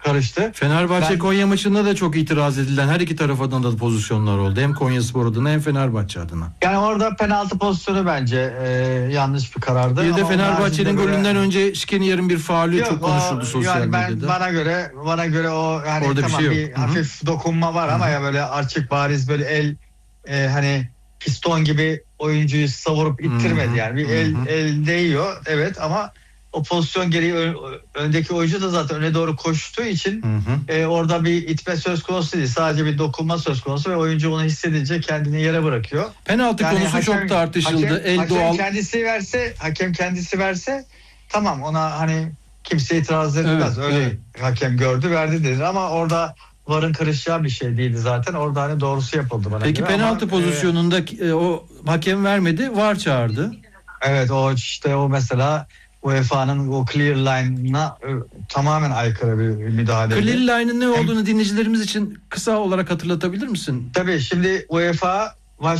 karıştı. Fenerbahçe Konya maçında da çok itiraz edilen her iki taraf adına da pozisyonlar oldu. Hem Konyaspor adına hem Fenerbahçe adına. Yani orada penaltı pozisyonu bence yanlış bir karardı. Bir de ama Fenerbahçe'nin golünden önce Şikeni'nin bir faulü çok konuşuldu sosyal yani medyada. Bana göre o yani orada tamam bir şey yok. Bir hafif dokunma var ama ya böyle açık bariz böyle el hani piston gibi oyuncuyu savurup ittirmedi yani. Bir el değiyor evet ama o pozisyon gereği öndeki oyuncu da zaten öne doğru koştuğu için orada bir itme söz konusu değil. Sadece bir dokunma söz konusu ve oyuncu onu hissedince kendini yere bırakıyor. Penaltı yani konusu çok tartışıldı. Hakem kendisi verse tamam ona hani kimse itiraz edilmez. Öyle hakem gördü verdi dedi ama orada VAR'ın karışacağı bir şey değildi zaten. Orada hani doğrusu yapıldı bana Peki göre. Penaltı pozisyonunda o hakem vermedi, VAR çağırdı. Evet o mesela UEFA'nın o clear line'ına tamamen aykırı bir müdahale. Clear line'ın ne olduğunu dinleyicilerimiz için kısa olarak hatırlatabilir misin? Tabii şimdi UEFA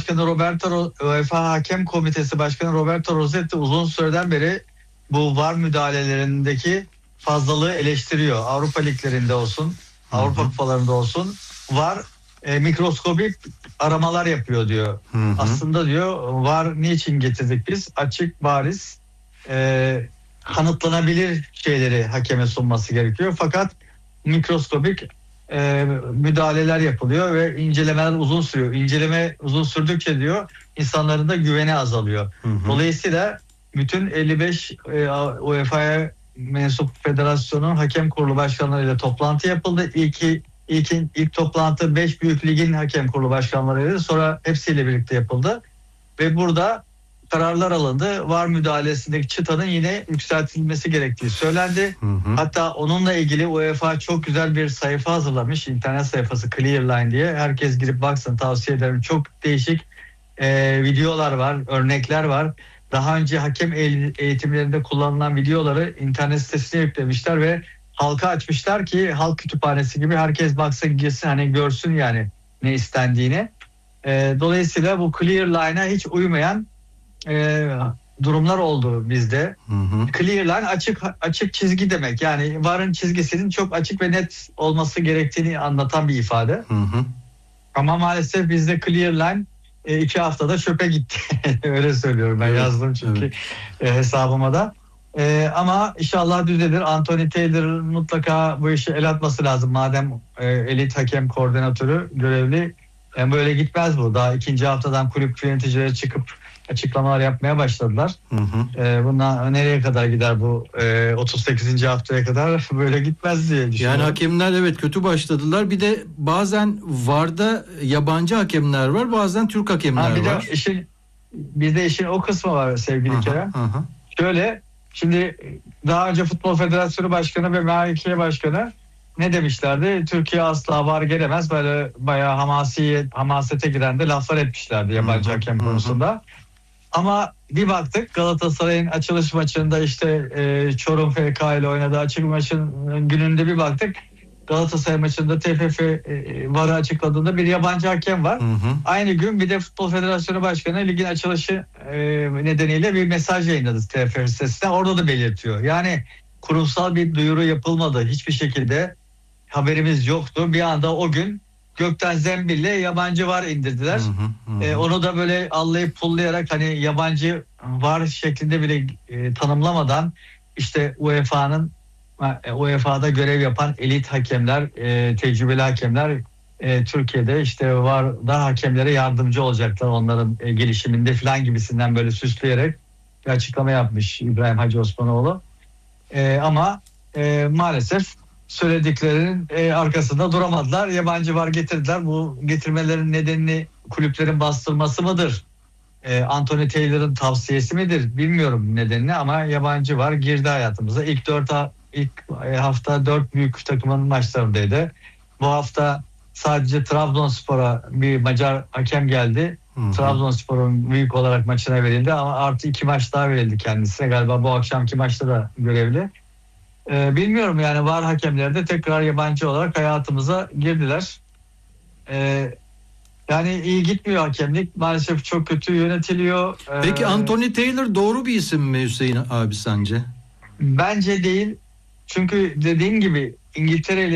Hakem Komitesi Başkanı Roberto Rossetti uzun süreden beri bu VAR müdahalelerindeki fazlalığı eleştiriyor. Avrupa liglerinde olsun, Avrupa kupalarında olsun VAR mikroskobik aramalar yapıyor diyor. Aslında diyor VAR niçin getirdik biz? Açık, bariz, kanıtlanabilir şeyleri hakeme sunması gerekiyor. Fakat mikroskobik müdahaleler yapılıyor ve incelemeler uzun sürüyor. İnceleme uzun sürdükçe diyor insanların da güveni azalıyor. Dolayısıyla bütün 55 UEFA'ya mensup federasyonun hakem kurulu başkanlarıyla toplantı yapıldı. İlk toplantı 5 büyük ligin hakem kurulu başkanlarıydı. Sonra hepsiyle birlikte yapıldı. Ve burada kararlar alındı. VAR müdahalesindeki çıtanın yine yükseltilmesi gerektiği söylendi. Hatta onunla ilgili UEFA çok güzel bir sayfa hazırlamış. İnternet sayfası Clearline diye. Herkes girip baksın, tavsiye ederim. Çok değişik videolar var, örnekler var. Daha önce hakem eğitimlerinde kullanılan videoları internet sitesine yüklemişler ve halka açmışlar ki halk kütüphanesi gibi herkes baksın, girsin, hani görsün yani ne istendiğini. Dolayısıyla bu clear line'a hiç uymayan durumlar oldu bizde. Clear line açık çizgi demek. Yani VAR'ın çizgisinin çok açık ve net olması gerektiğini anlatan bir ifade. Ama maalesef bizde clear line 2 haftada çöpe gitti. Öyle söylüyorum ben, yazdım çünkü hesabıma da. Ama inşallah düzelir. Anthony Taylor mutlaka bu işi el atması lazım. Madem elit hakem koordinatörü görevli. Yani böyle gitmez bu. Daha 2. haftadan kulüp yöneticileri çıkıp açıklamalar yapmaya başladılar. Bundan nereye kadar gider bu 38. haftaya kadar böyle gitmez diye düşünüyorum. Yani hakemler evet kötü başladılar. Bir de bazen VAR'da yabancı hakemler var, bazen Türk hakemler var. Bir de işin o kısmı var sevgili Kerem. Şöyle, şimdi daha önce Futbol Federasyonu Başkanı ve MHK Başkanı ne demişlerdi? Türkiye asla VAR gelemez. Böyle bayağı hamasete giren de laflar etmişlerdi yabancı hakem konusunda. Ama bir baktık Galatasaray'ın açılış maçında işte Çorum FK ile oynadığı açık maçın gününde bir baktık. Galatasaray maçında TFF VAR'ı açıkladığında bir yabancı hakem var. Aynı gün bir de Futbol Federasyonu Başkanı ligin açılışı nedeniyle bir mesaj yayınladı TFF sitesine. Orada da belirtiyor. Yani kurumsal bir duyuru yapılmadı. Hiçbir şekilde haberimiz yoktu. Bir anda o gün gökten zembille yabancı VAR indirdiler. Onu da böyle allayıp pullayarak hani yabancı VAR şeklinde bile tanımlamadan işte UEFA'da görev yapan elit hakemler, tecrübeli hakemler Türkiye'de işte VAR'da hakemlere yardımcı olacaklar onların gelişiminde falan gibisinden böyle süsleyerek bir açıklama yapmış İbrahim Hacı Osmanoğlu. Ama maalesef söylediklerinin arkasında duramadılar. Yabancı VAR getirdiler. Bu getirmelerin nedenini kulüplerin bastırması mıdır? Anthony Taylor'ın tavsiyesi midir? Bilmiyorum nedenini ama yabancı VAR girdi hayatımıza. İlk hafta 4 büyük takımın maçlarındaydı. Bu hafta sadece Trabzonspor'a bir Macar hakem geldi. Trabzonspor'un büyük olarak maçına verildi ama artı 2 maç daha verildi kendisine. Galiba bu akşamki maçta da görevli. Bilmiyorum yani VAR hakemleri de tekrar yabancı olarak hayatımıza girdiler. Yani iyi gitmiyor hakemlik. Maalesef çok kötü yönetiliyor. Peki Anthony Taylor doğru bir isim mi Hüseyin abi sence? Bence değil. Çünkü dediğim gibi İngiltere ile